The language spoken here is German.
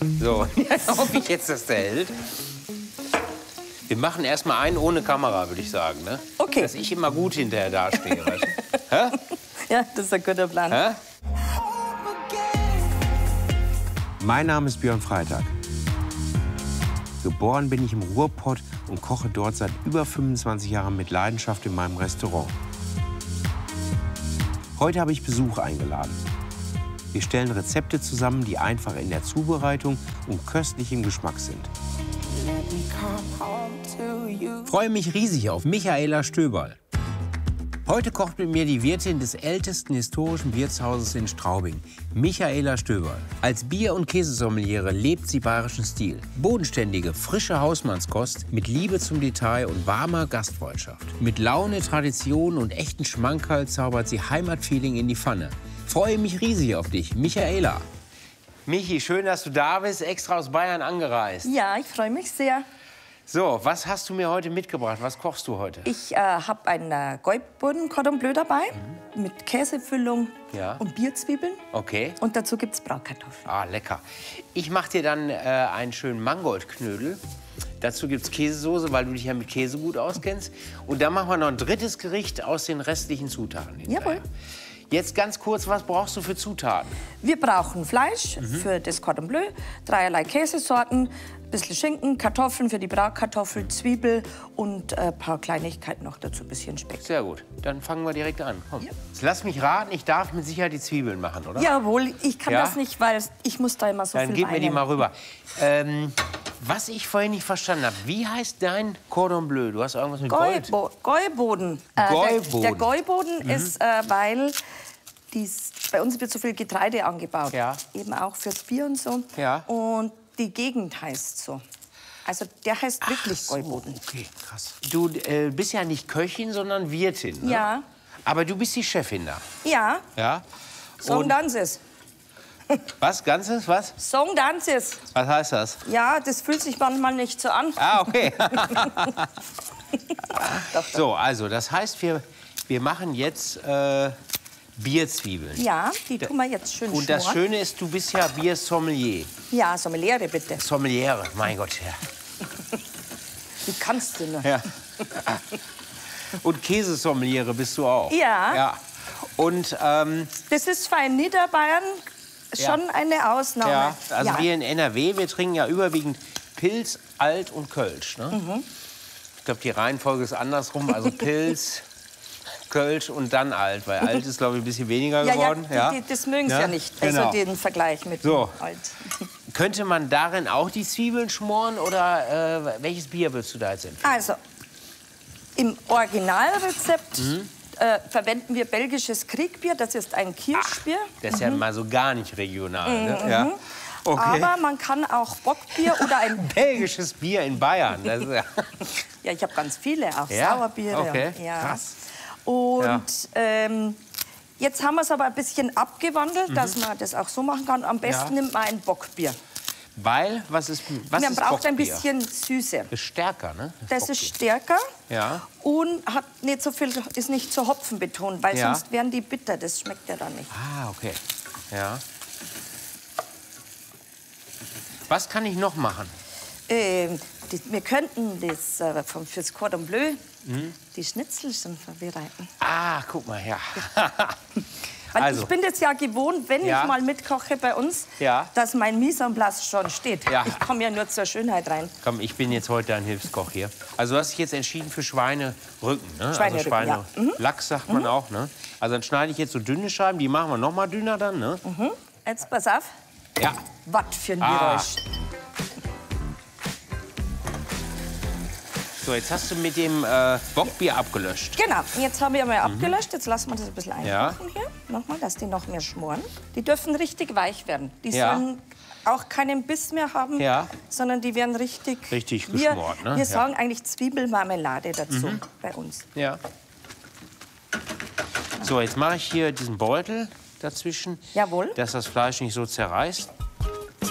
So, ob ich jetzt das hält. Wir machen erst mal einen ohne Kamera, würde ich sagen. Ne? Okay. Dass ich immer gut hinterher dastehe. Weißt du? Hä? Ja, das ist ein guter Plan. Hä? Mein Name ist Björn Freitag. Geboren bin ich im Ruhrpott und koche dort seit über 25 Jahren mit Leidenschaft in meinem Restaurant. Heute habe ich Besuch eingeladen. Wir stellen Rezepte zusammen, die einfach in der Zubereitung und köstlich im Geschmack sind. Ich freue mich riesig auf Michaela Stöberl. Heute kocht mit mir die Wirtin des ältesten historischen Wirtshauses in Straubing, Michaela Stöberl. Als Bier- und Käsesommeliere lebt sie bayerischen Stil. Bodenständige, frische Hausmannskost mit Liebe zum Detail und warmer Gastfreundschaft. Mit Laune, Tradition und echten Schmankerl zaubert sie Heimatfeeling in die Pfanne. Freue mich riesig auf dich, Michaela. Michi, schön, dass du da bist, extra aus Bayern angereist. Ja, ich freue mich sehr. So, was hast du mir heute mitgebracht? Was kochst du heute? Ich habe einen Gäuboden Cordon Bleu dabei mit Käsefüllung und Bierzwiebeln. Okay. Und dazu gibt es Bratkartoffeln. Ah, lecker. Ich mache dir dann einen schönen Mangoldknödel. Dazu gibt es Käsesoße, weil du dich ja mit Käse gut auskennst. Und dann machen wir noch ein drittes Gericht aus den restlichen Zutaten hinterher. Jawohl. Jetzt ganz kurz, was brauchst du für Zutaten? Wir brauchen Fleisch für das Cordon Bleu, dreierlei Käsesorten, ein bisschen Schinken, Kartoffeln für die Bratkartoffel, Zwiebel und ein paar Kleinigkeiten noch dazu, ein bisschen Speck. Sehr gut, dann fangen wir direkt an. Komm. Ja. Jetzt lass mich raten, ich darf mit Sicherheit die Zwiebeln machen, oder? Jawohl, ich kann das nicht, weil ich muss da immer so Dann viel gib mir die weinen. mal rüber. Was ich vorhin nicht verstanden habe, wie heißt dein Cordon Bleu? Du hast irgendwas mit Gold? Gäuboden. Gäuboden. Der Gäuboden ist, weil bei uns wird so viel Getreide angebaut. Ja. Eben auch fürs Bier und so. Ja. Und die Gegend heißt so. Also der heißt wirklich so, Gäuboden. Okay, krass. Du bist ja nicht Köchin, sondern Wirtin, ne? Ja. Aber du bist die Chefin da. Ja, Ja? Song Dances. Was? Ganzes? Was? Song Dances. Was heißt das? Ja, das fühlt sich manchmal nicht so an. Ah, okay. Doch. So, also, das heißt, wir machen jetzt Bierzwiebeln. Ja, die tun wir jetzt schön Und das schmoren. Schöne ist, du bist ja Biersommelier. Ja, Sommeliere bitte. Sommeliere, mein Gott, ja. Wie kannst du nur? Ja. Und Käsesommeliere bist du auch. Ja. Ja. Und Das ist für in Niederbayern schon eine Ausnahme. ja, also Ja. wir in NRW, wir trinken ja überwiegend Pils, Alt und Kölsch. Ne? Ich glaube, die Reihenfolge ist andersrum. Also Pils, Kölsch und dann Alt. Weil Alt ist, glaube ich, ein bisschen weniger geworden. Das mögen sie ja nicht. Genau. Also den Vergleich mit So. Alt. Könnte man darin auch die Zwiebeln schmoren? Oder welches Bier würdest du da jetzt empfehlen? Also, im Originalrezept verwenden wir belgisches Kriegbier. Das ist ein Kirschbier. Das ist ja mal so gar nicht regional. Ne? Ja. Okay. Aber man kann auch Bockbier oder ein... Belgisches Bier in Bayern. Das ist ja Ja, ich habe ganz viele, auch Ja? Sauerbiere. Okay, Ja. krass. Und jetzt haben wir es aber ein bisschen abgewandelt, dass man das auch so machen kann. Am besten nimmt man ein Bockbier. Weil, was ist Man braucht ein Bockbier? bisschen Süße. Ist stärker, ne? Das ist stärker Ja. und hat nicht so viel, ist nicht so hopfenbetont, weil Ja. sonst wären die bitter. Das schmeckt ja dann nicht. Ah, okay. Ja. Was kann ich noch machen? Wir könnten das fürs Cordon Bleu die Schnitzel schon vorbereiten. Ah, guck mal, ja. Weil Also. ich bin das ja gewohnt, wenn Ja. ich mal mitkoche bei uns, Ja. dass mein Mise en place schon steht. Ja. Ich komme ja nur zur Schönheit rein. Komm, ich bin jetzt heute dein Hilfskoch hier. Also du hast dich jetzt entschieden für Schweinerücken, ne? Schweinerücken, also ja. Lachs sagt man auch, ne? Also dann schneide ich jetzt so dünne Scheiben, die machen wir noch mal dünner dann, ne? Jetzt pass auf. Ja. Was für ein Ah. Geräusch. So, jetzt hast du mit dem Bockbier abgelöscht. Genau, jetzt haben wir mal abgelöscht. Jetzt lassen wir das ein bisschen Ja. einkochen hier. Nochmal, dass die noch mehr schmoren. Die dürfen richtig weich werden. Die Ja. sollen auch keinen Biss mehr haben, Ja. sondern die werden richtig... Richtig wir, geschmort, ne? Wir Ja. sagen eigentlich Zwiebelmarmelade dazu bei uns. Ja. So, jetzt mache ich hier diesen Beutel dazwischen, Jawohl. dass das Fleisch nicht so zerreißt.